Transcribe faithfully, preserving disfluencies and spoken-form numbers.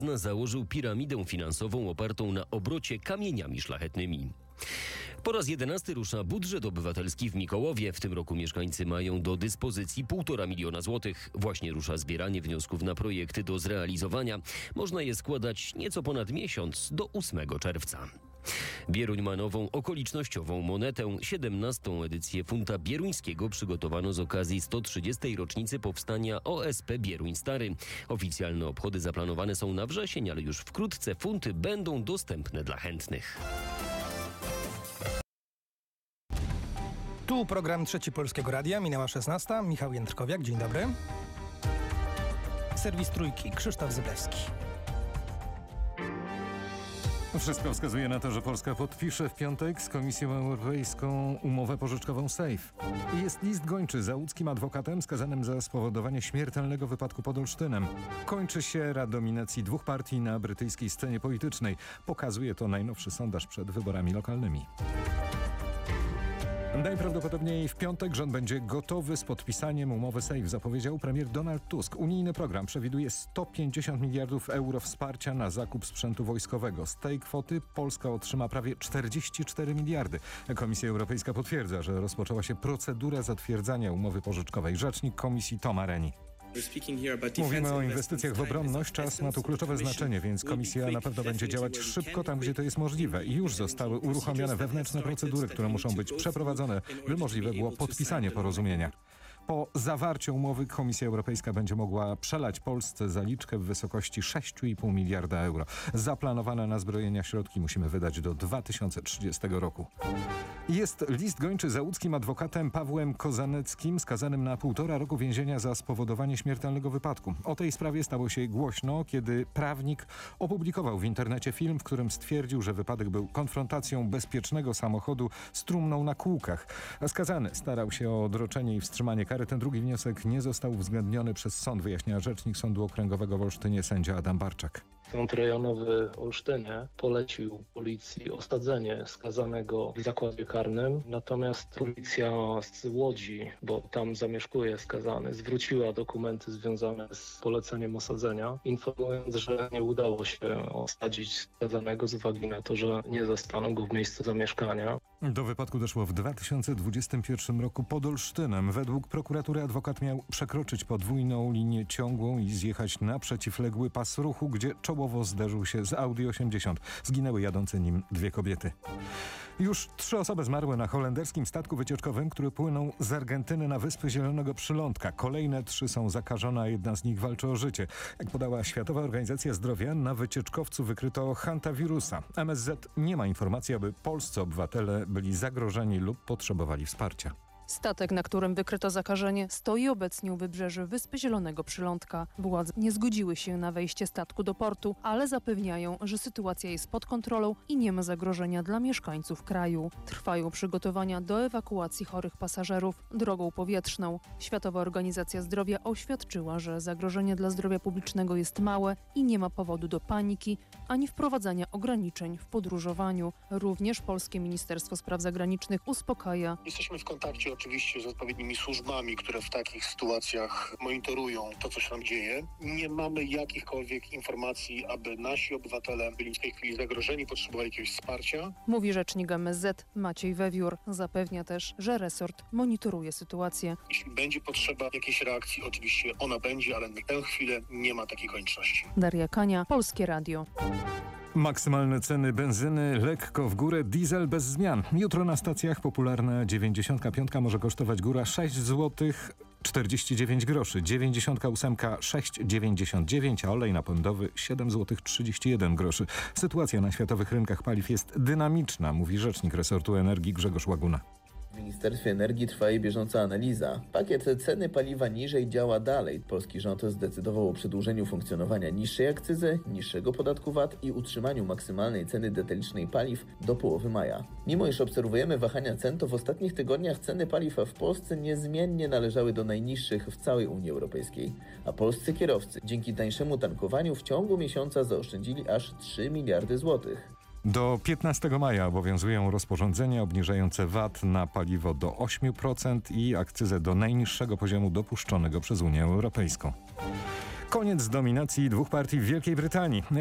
założył piramidę finansową opartą na obrocie kamieniami szlachetnymi. Po raz jedenasty rusza budżet obywatelski w Mikołowie. W tym roku mieszkańcy mają do dyspozycji półtora miliona złotych. Właśnie rusza zbieranie wniosków na projekty do zrealizowania. Można je składać nieco ponad miesiąc, do ósmego czerwca. Bieruń ma nową okolicznościową monetę. siedemnastą edycję funta bieruńskiego przygotowano z okazji sto trzydziestej rocznicy powstania O S P Bieruń Stary. Oficjalne obchody zaplanowane są na wrzesień, ale już wkrótce funty będą dostępne dla chętnych. Tu program Trzeci Polskiego Radia, minęła szesnasta. Michał Jędrkowiak, dzień dobry. Serwis Trójki, Krzysztof Zyblewski. Wszystko wskazuje na to, że Polska podpisze w piątek z Komisją Europejską umowę pożyczkową SAFE. Jest list gończy za łódzkim adwokatem skazanym za spowodowanie śmiertelnego wypadku pod Olsztynem. Kończy się era dominacji dwóch partii na brytyjskiej scenie politycznej. Pokazuje to najnowszy sondaż przed wyborami lokalnymi. Najprawdopodobniej w piątek rząd będzie gotowy z podpisaniem umowy SAFE, zapowiedział premier Donald Tusk. Unijny program przewiduje sto pięćdziesiąt miliardów euro wsparcia na zakup sprzętu wojskowego. Z tej kwoty Polska otrzyma prawie czterdzieści cztery miliardy. Komisja Europejska potwierdza, że rozpoczęła się procedura zatwierdzania umowy pożyczkowej. Rzecznik Komisji Tom Areni. Mówimy o inwestycjach w obronność. Czas ma tu kluczowe znaczenie, więc Komisja na pewno będzie działać szybko tam, gdzie to jest możliwe. I już zostały uruchomione wewnętrzne procedury, które muszą być przeprowadzone, by możliwe było podpisanie porozumienia. Po zawarciu umowy Komisja Europejska będzie mogła przelać Polsce zaliczkę w wysokości sześć i pół miliarda euro. Zaplanowane na zbrojenia środki musimy wydać do dwa tysiące trzydziestego roku. Jest list gończy za łódzkim adwokatem Pawłem Kozaneckim, skazanym na półtora roku więzienia za spowodowanie śmiertelnego wypadku. O tej sprawie stało się głośno, kiedy prawnik opublikował w internecie film, w którym stwierdził, że wypadek był konfrontacją bezpiecznego samochodu z trumną na kółkach. A skazany starał się o odroczenie i wstrzymanie kary. Ten drugi wniosek nie został uwzględniony przez sąd, wyjaśnia rzecznik Sądu Okręgowego w Olsztynie sędzia Adam Barczak. Sąd rejonowy w Olsztynie polecił policji osadzenie skazanego w zakładzie karnym, natomiast policja z Łodzi, bo tam zamieszkuje skazany, zwróciła dokumenty związane z poleceniem osadzenia, informując, że nie udało się osadzić skazanego z uwagi na to, że nie zastano go w miejscu zamieszkania. Do wypadku doszło w dwa tysiące dwudziestym pierwszym roku pod Olsztynem. Według prokuratury adwokat miał przekroczyć podwójną linię ciągłą i zjechać na przeciwległy pas ruchu, gdzie czołowo zderzył się z Audi osiemdziesiąt. Zginęły jadące nim dwie kobiety. Już trzy osoby zmarły na holenderskim statku wycieczkowym, który płynął z Argentyny na Wyspy Zielonego Przylądka. Kolejne trzy są zakażone, a jedna z nich walczy o życie. Jak podała Światowa Organizacja Zdrowia, na wycieczkowcu wykryto hantawirusa. M S Z nie ma informacji, aby polscy obywatele byli zagrożeni lub potrzebowali wsparcia. Statek, na którym wykryto zakażenie, stoi obecnie u wybrzeży Wyspy Zielonego Przylądka. Władze nie zgodziły się na wejście statku do portu, ale zapewniają, że sytuacja jest pod kontrolą i nie ma zagrożenia dla mieszkańców kraju. Trwają przygotowania do ewakuacji chorych pasażerów drogą powietrzną. Światowa Organizacja Zdrowia oświadczyła, że zagrożenie dla zdrowia publicznego jest małe i nie ma powodu do paniki ani wprowadzania ograniczeń w podróżowaniu. Również polskie Ministerstwo Spraw Zagranicznych uspokaja. Jesteśmy w kontakcie oczywiście z odpowiednimi służbami, które w takich sytuacjach monitorują to, co się tam dzieje. Nie mamy jakichkolwiek informacji, aby nasi obywatele byli w tej chwili zagrożeni, potrzebowali jakiegoś wsparcia. Mówi rzecznik M S Z Maciej Wewiór. Zapewnia też, że resort monitoruje sytuację. Jeśli będzie potrzeba jakiejś reakcji, oczywiście ona będzie, ale na tę chwilę nie ma takiej konieczności. Daria Kania, Polskie Radio. Maksymalne ceny benzyny lekko w górę, diesel bez zmian. Jutro na stacjach popularna dziewięćdziesiąt pięć może kosztować góra sześć złotych czterdzieści dziewięć groszy, dziewięćdziesiąt osiem sześć dziewięćdziesiąt dziewięć, a olej napędowy siedem złotych trzydzieści jeden groszy. Sytuacja na światowych rynkach paliw jest dynamiczna, mówi rzecznik resortu energii Grzegorz Łaguna. W Ministerstwie Energii trwa jej bieżąca analiza. Pakiet ceny paliwa niżej działa dalej. Polski rząd zdecydował o przedłużeniu funkcjonowania niższej akcyzy, niższego podatku V A T i utrzymaniu maksymalnej ceny detalicznej paliw do połowy maja. Mimo iż obserwujemy wahania cen, to w ostatnich tygodniach ceny paliw w Polsce niezmiennie należały do najniższych w całej Unii Europejskiej. A polscy kierowcy dzięki tańszemu tankowaniu w ciągu miesiąca zaoszczędzili aż trzy miliardy złotych. Do piętnastego maja obowiązują rozporządzenia obniżające V A T na paliwo do osiem procent i akcyzę do najniższego poziomu dopuszczonego przez Unię Europejską. Koniec dominacji dwóch partii w Wielkiej Brytanii.